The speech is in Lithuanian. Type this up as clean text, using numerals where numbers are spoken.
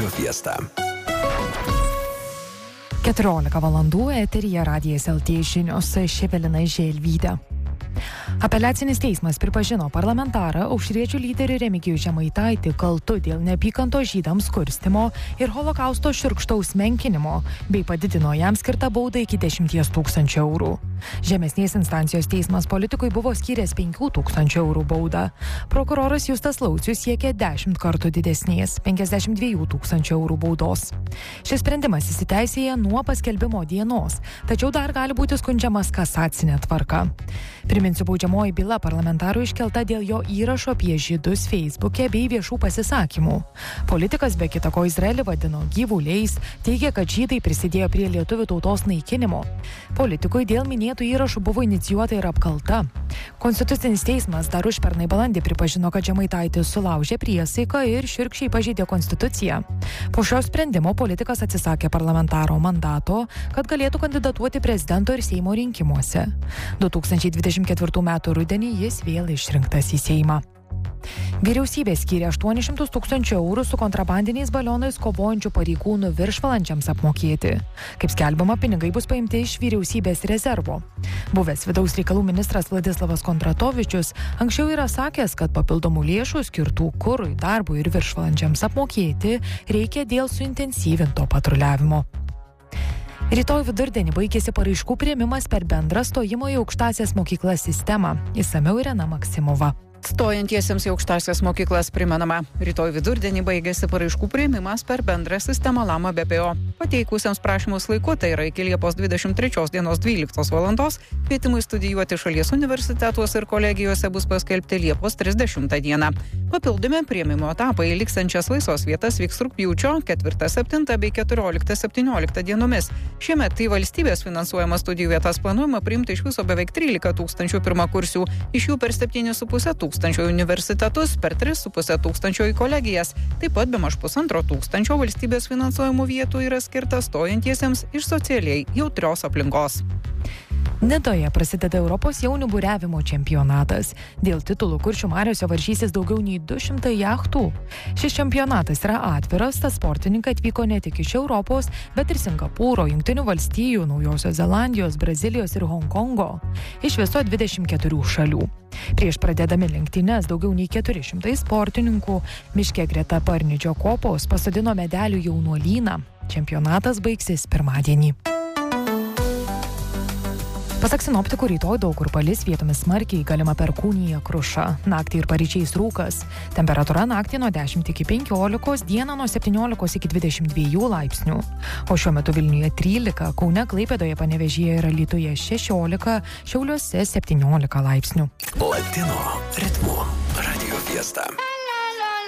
Radio Fiesta. 14 valandų eteryje Radijas LT žinios, Evelina Želvytė. Apeliacinis teismas pripažino parlamentarą aušriečių lyderį Remigijų Žemaitaitį kaltu dėl neapykantos žydams kurstymo ir holokausto šiurkštaus menkinimo, bei padidino jam skirtą baudą iki 10 000 eurų. Žemesnės instancijos teismas politikui buvo skyręs 5 000 eurų baudą. Prokuroras Justas Laucius siekė 10 kartų didesnės, 52 000 eurų baudos. Šis sprendimas įsiteisėja nuo paskelbimo dienos, tačiau dar gali būti skundžiamas kasacinė tvarka. Priminsiu, baudžiamoji byla parlamentarų iškelta dėl jo įrašo apie žydus Facebook'e bei viešų pasisakymų. Politikas be kita ko Izraelį vadino gyvuliais, teigia, kad žydai prisidėjo prie lietuvių tautos naikinimo. Politikui dėl minėtų įrašų buvo inicijuota ir apkalta. Konstitucinis teismas dar užpernai balandį pripažino, kad Žemaitaitis sulaužė priesaiką ir šiurkščiai pažeidė konstituciją. Po šio sprendimo politikas atsisakė parlamentaro mandato, kad galėtų kandidatuoti prezidento ir Seimo rinkimuose. 2024 m. rudenį jis vėl išrinktas į Seimą. Vyriausybė skyrė 800 000 eurų su kontrabandiniais balionais kovojančių pareigūnų viršvalandžiams apmokėti. Kaip skelbiama, pinigai bus paimti iš vyriausybės rezervo. Buvęs vidaus reikalų ministras Vladislavas Kondratovičius anksčiau yra sakęs, kad papildomų lėšų skirtų kurui, darbui ir viršvalandžiams apmokėti reikia dėl suintensyvinto patruliavimo. Rytoj vidurdienį baigėsi paraiškų priėmimas per bendrą stojimo į aukštąsias mokyklas sistemą. Išsamiau Irena Maksimova. Stojantiesiems į aukštąsias mokyklas primenama, rytoj vidurdienį baigėsi paraiškų priėmimas per bendrą sistemą Lama BPO. Pateikusiems prašymus laiku, tai yra iki Liepos 23 dienos 12 valandos, kvietimai studijuoti šalies universitetuose ir kolegijose bus paskelbti Liepos 30 dieną. Papildomi priėmimo etapai liksančias laisvos vietas vyks rugpjūčio 4-7 bei 14-17 dienomis. Šiemet tai valstybės finansuojamas studijų vietas planuojama priimti iš viso beveik 13 000 pirmakursių, iš jų per 7,5 tūkstančio universitetus, per 3,5 tūkstančio į kolegijas. Taip pat bemaž 1,5 tūkstančio valstybės finansuojamų vietų yra skirta stojantiesiems iš socialiai jautrios aplinkos. Nidoje prasideda Europos jaunių buriavimo čempionatas. Dėl titulų Kuršių mariose varžysis daugiau nei 200 jachtų. Šis čempionatas yra atviras, tad sportininkai atvyko ne tik iš Europos, bet ir Singapūro, Jungtinių valstijų, Naujosios Zelandijos, Brazilijos ir Honkongo. Iš viso 24 šalių. Prieš pradėdami lenktynes daugiau nei 400 sportininkų miške greta Parnidžio kopos pasodino medelių jaunuolyną. Čempionatas baigsis pirmadienį. Pasak sinoptikų, rytoj daug kur palis, vietomis smarkiai, galima perkūnija, kruša. Naktį ir paryčiais rūkas. Temperatūra naktį nuo 10 iki 15, dieną nuo 17 iki 22 laipsnių. O šiuo metu Vilniuje 13, Kaune, Klaipėdoje, Panevėžyje ir Alytuje 16, Šiauliuose 17 laipsnių. Latino ritmu Radio Fiesta.